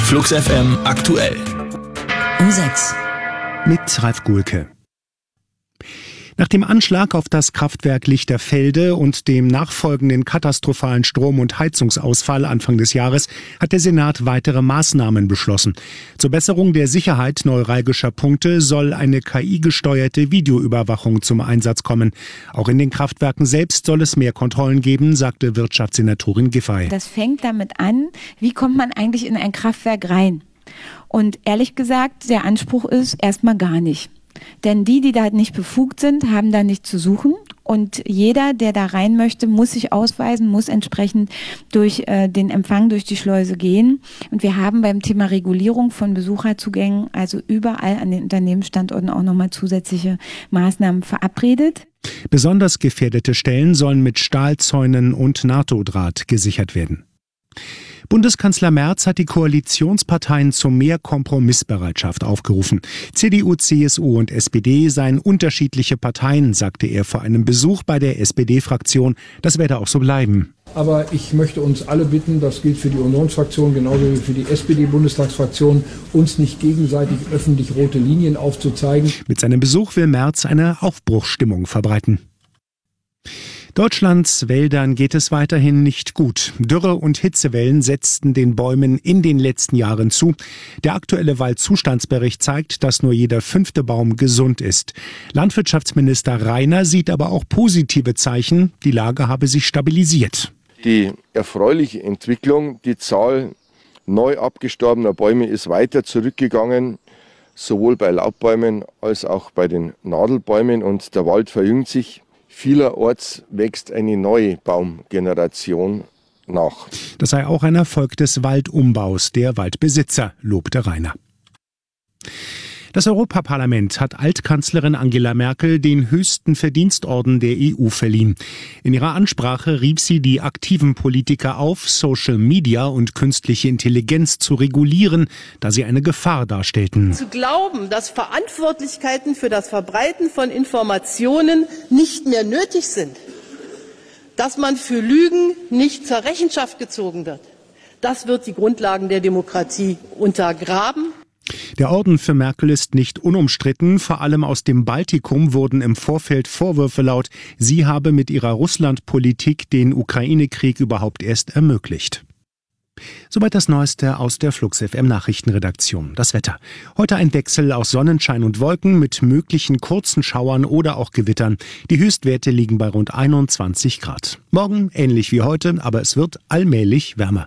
Flux FM aktuell. Um 6. Mit Ralf Gulke. Nach dem Anschlag auf das Kraftwerk Lichterfelde und dem nachfolgenden katastrophalen Strom- und Heizungsausfall Anfang des Jahres hat der Senat weitere Maßnahmen beschlossen. Zur Besserung der Sicherheit neuralgischer Punkte soll eine KI-gesteuerte Videoüberwachung zum Einsatz kommen. Auch in den Kraftwerken selbst soll es mehr Kontrollen geben, sagte Wirtschaftssenatorin Giffey. Das fängt damit an, wie kommt man eigentlich in ein Kraftwerk rein? Und ehrlich gesagt, der Anspruch ist erstmal gar nicht. Denn die da nicht befugt sind, haben da nichts zu suchen. Und jeder, der da rein möchte, muss sich ausweisen, muss entsprechend durch den Empfang durch die Schleuse gehen. Und wir haben beim Thema Regulierung von Besucherzugängen also überall an den Unternehmensstandorten auch nochmal zusätzliche Maßnahmen verabredet. Besonders gefährdete Stellen sollen mit Stahlzäunen und NATO-Draht gesichert werden. Bundeskanzler Merz hat die Koalitionsparteien zu mehr Kompromissbereitschaft aufgerufen. CDU, CSU und SPD seien unterschiedliche Parteien, sagte er vor einem Besuch bei der SPD-Fraktion. Das werde auch so bleiben. Aber ich möchte uns alle bitten, das gilt für die Unionsfraktion genauso wie für die SPD-Bundestagsfraktion, uns nicht gegenseitig öffentlich rote Linien aufzuzeigen. Mit seinem Besuch will Merz eine Aufbruchsstimmung verbreiten. Deutschlands Wäldern geht es weiterhin nicht gut. Dürre- und Hitzewellen setzten den Bäumen in den letzten Jahren zu. Der aktuelle Waldzustandsbericht zeigt, dass nur jeder 5. Baum gesund ist. Landwirtschaftsminister Reiner sieht aber auch positive Zeichen. Die Lage habe sich stabilisiert. Die erfreuliche Entwicklung, die Zahl neu abgestorbener Bäume ist weiter zurückgegangen, sowohl bei Laubbäumen als auch bei den Nadelbäumen, und der Wald verjüngt sich. Vielerorts wächst eine neue Baumgeneration nach. Das sei auch ein Erfolg des Waldumbaus der Waldbesitzer, lobte Reiner. Das Europaparlament hat Altkanzlerin Angela Merkel den höchsten Verdienstorden der EU verliehen. In ihrer Ansprache rief sie die aktiven Politiker auf, Social Media und künstliche Intelligenz zu regulieren, da sie eine Gefahr darstellten. Zu glauben, dass Verantwortlichkeiten für das Verbreiten von Informationen nicht mehr nötig sind, dass man für Lügen nicht zur Rechenschaft gezogen wird, das wird die Grundlagen der Demokratie untergraben. Der Orden für Merkel ist nicht unumstritten. Vor allem aus dem Baltikum wurden im Vorfeld Vorwürfe laut, sie habe mit ihrer Russlandpolitik den Ukraine-Krieg überhaupt erst ermöglicht. Soweit das Neueste aus der Flux FM Nachrichtenredaktion. Das Wetter. Heute ein Wechsel aus Sonnenschein und Wolken mit möglichen kurzen Schauern oder auch Gewittern. Die Höchstwerte liegen bei rund 21 Grad. Morgen ähnlich wie heute, aber es wird allmählich wärmer.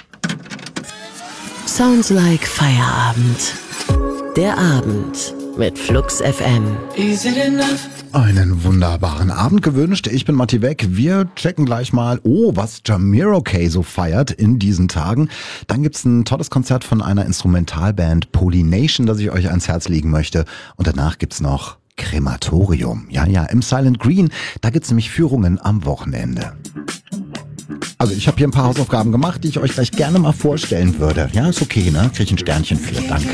Sounds like Feierabend. Der Abend mit Flux FM. Einen wunderbaren Abend gewünscht. Ich bin Matti Weck. Wir checken gleich mal, was Jamiroquai so feiert in diesen Tagen. Dann gibt's ein tolles Konzert von einer Instrumentalband Polynation, das ich euch ans Herz legen möchte. Und danach gibt's noch Krematorium. Ja, im Silent Green. Da gibt's nämlich Führungen am Wochenende. Also ich habe hier ein paar Hausaufgaben gemacht, die ich euch gleich gerne mal vorstellen würde. Ja, ist okay, ne? Krieg ich ein Sternchen für. Danke.